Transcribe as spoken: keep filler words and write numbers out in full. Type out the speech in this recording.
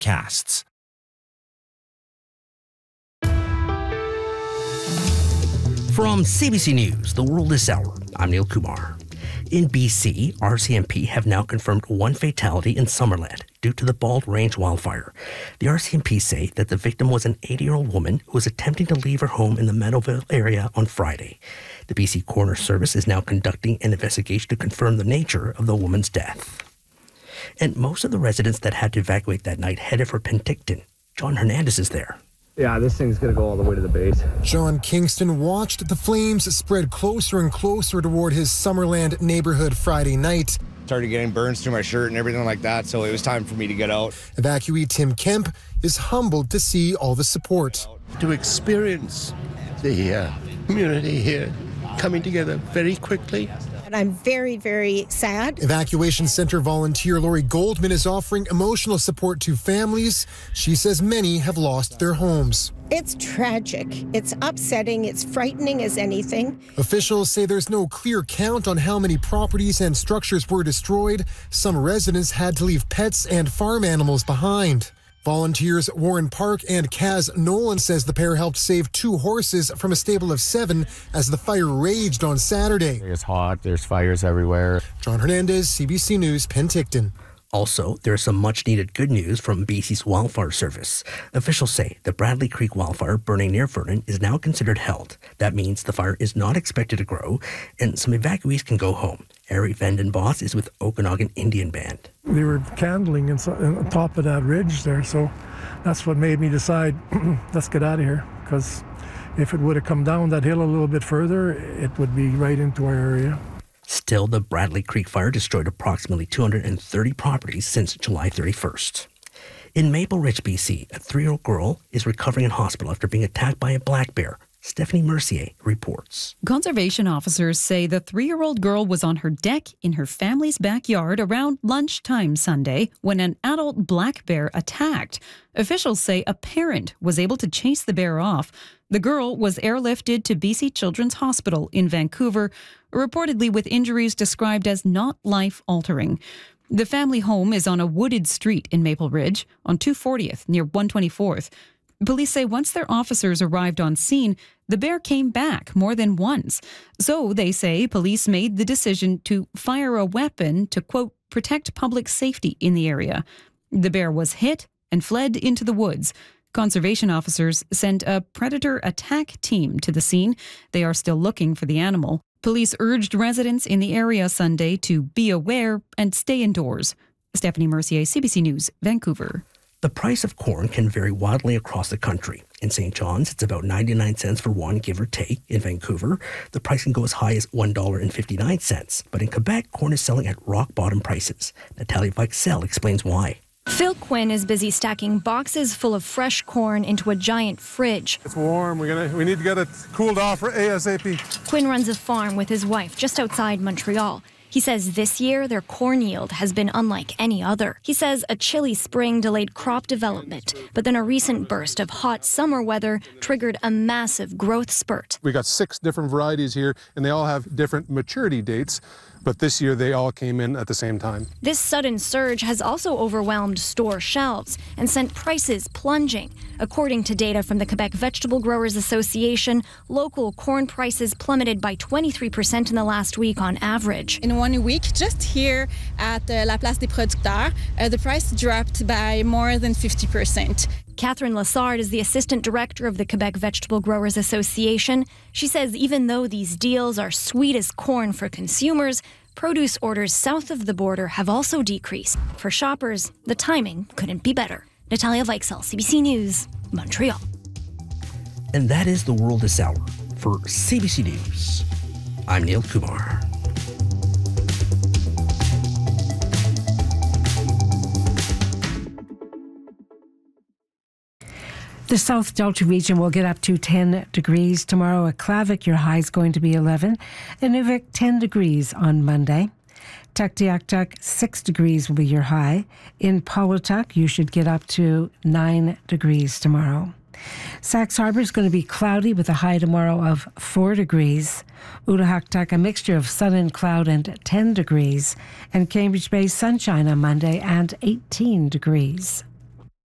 podcasts. From C B C News, The World This Hour, I'm Neil Kumar. In B C, R C M P have now confirmed one fatality in Summerland due to the Bald Range wildfire. The R C M P say that the victim was an eighty-year-old woman who was attempting to leave her home in the Meadowville area on Friday. The B C Coroner Service is now conducting an investigation to confirm the nature of the woman's death. And most of the residents that had to evacuate that night headed for Penticton. John Hernandez is there. Yeah, this thing's going to go all the way to the base. John Kingston watched the flames spread closer and closer toward his Summerland neighborhood Friday night. Started getting burns through my shirt and everything like that, so it was time for me to get out. Evacuee Tim Kemp is humbled to see all the support. To experience the uh, community here coming together very quickly. And I'm very, very sad. Evacuation Center volunteer Lori Goldman is offering emotional support to families. She says many have lost their homes. It's tragic. It's upsetting. It's frightening as anything. Officials say there's no clear count on how many properties and structures were destroyed. Some residents had to leave pets and farm animals behind. Volunteers Warren Park and Kaz Nolan says the pair helped save two horses from a stable of seven as the fire raged on Saturday. It's hot. There's fires everywhere. John Hernandez, C B C News, Penticton. Also, there's some much-needed good news from B C's Wildfire Service. Officials say the Bradley Creek wildfire burning near Vernon is now considered held. That means the fire is not expected to grow, and some evacuees can go home. Ari Vandenbos is with Okanagan Indian Band. They were candling on top of that ridge there, so that's what made me decide, let's get out of here, because if it would have come down that hill a little bit further, it would be right into our area. Still, the Bradley Creek fire destroyed approximately two hundred thirty properties since July thirty-first. In Maple Ridge, B C, a three-year-old girl is recovering in hospital after being attacked by a black bear. Stephanie Mercier reports. Conservation officers say the three-year-old girl was on her deck in her family's backyard around lunchtime Sunday when an adult black bear attacked. Officials say a parent was able to chase the bear off. The girl was airlifted to B C Children's Hospital in Vancouver, reportedly with injuries described as not life-altering. The family home is on a wooded street in Maple Ridge on two fortieth near one twenty-fourth. Police say once their officers arrived on scene, the bear came back more than once. So they say police made the decision to fire a weapon to, quote, protect public safety in the area. The bear was hit and fled into the woods. Conservation officers sent a predator attack team to the scene. They are still looking for the animal. Police urged residents in the area Sunday to be aware and stay indoors. Stephanie Mercier, C B C News, Vancouver. The price of corn can vary wildly across the country. In Saint John's, it's about ninety-nine cents for one, give or take. In Vancouver, the price can go as high as one dollar and fifty-nine cents. But in Quebec, corn is selling at rock-bottom prices. Natalia Veixel explains why. Phil Quinn is busy stacking boxes full of fresh corn into a giant fridge. It's warm. We're gonna, we need to get it cooled off ASAP. Quinn runs a farm with his wife just outside Montreal. He says this year their corn yield has been unlike any other. He says a chilly spring delayed crop development, but then a recent burst of hot summer weather triggered a massive growth spurt. We got six different varieties here, and they all have different maturity dates, but this year they all came in at the same time. This sudden surge has also overwhelmed store shelves and sent prices plunging. According to data from the Quebec Vegetable Growers Association, local corn prices plummeted by twenty-three percent in the last week on average. In one week, just here at uh, La Place des Producteurs, uh, the price dropped by more than fifty percent. Catherine Lassard is the assistant director of the Quebec Vegetable Growers Association. She says even though these deals are sweet as corn for consumers, produce orders south of the border have also decreased. For shoppers, the timing couldn't be better. Natalia Veixel, C B C News, Montreal. And that is The World This Hour. For C B C News, I'm Neil Kumar. The South Delta region will get up to ten degrees tomorrow. At Klavik, your high is going to be eleven. Inuvik, ten degrees on Monday. Tuktoyaktuk, six degrees will be your high. In Pawatuck, you should get up to nine degrees tomorrow. Sax Harbor is going to be cloudy with a high tomorrow of four degrees. Utahaktuk, a mixture of sun and cloud and ten degrees. And Cambridge Bay, sunshine on Monday and eighteen degrees.